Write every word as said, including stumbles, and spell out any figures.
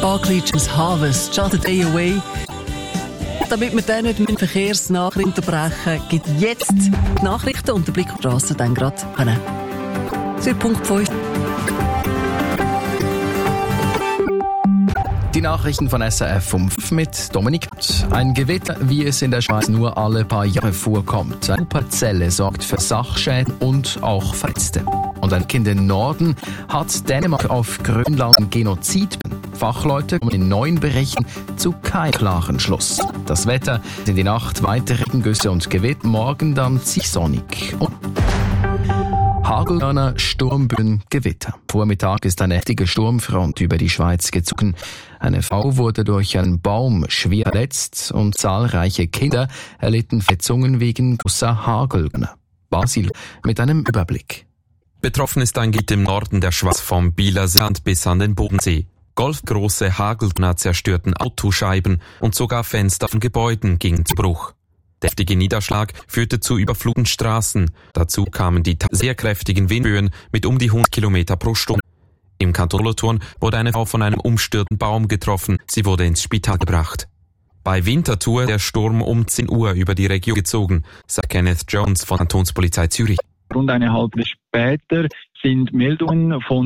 Barclay James Harvest, Just a Day Away. Damit wir dann nicht mit Verkehrsnachrichten unterbrechen, gibt jetzt die Nachrichten und den Blick auf die Strasse dann gerade hin. Zu Punkt fünf. Die Nachrichten von S R F fünf mit Dominik. Ein Gewitter, wie es in der Schweiz nur alle paar Jahre vorkommt. Eine Parzelle sorgt für Sachschäden und auch Verletzte. Und ein Kind im Norden hat Dänemark auf Grönland ein Genozid. Fachleute kommen in neuen Berichten zu keinem klaren Schluss. Das Wetter in die Nacht weitere Regengüsse und Gewitter, morgen dann ziemlich sonnig. Und Hagelkörner, Sturmböen, Gewitter. Vormittag ist eine heftige Sturmfront über die Schweiz gezogen. Eine Frau wurde durch einen Baum schwer verletzt und zahlreiche Kinder erlitten Verletzungen wegen großer Hagelkörner. Basil mit einem Überblick. Betroffen ist ein Gebiet im Norden der Schweiz vom Bielerseeland bis an den Bodensee. Golfgroße Hagelkörner zerstörten Autoscheiben und sogar Fenster von Gebäuden gingen zu Bruch. Der heftige Niederschlag führte zu überfluteten Straßen. Dazu kamen die sehr kräftigen Windböen mit um die hundert Kilometer pro Stunde. Im Kanton Solothurn wurde eine Frau von einem umstürzten Baum getroffen. Sie wurde ins Spital gebracht. Bei Winterthur der Sturm um zehn Uhr über die Region gezogen, sagt Kenneth Jones von Kantonspolizei Zürich. Rund eine halbe Stunde später sind Meldungen von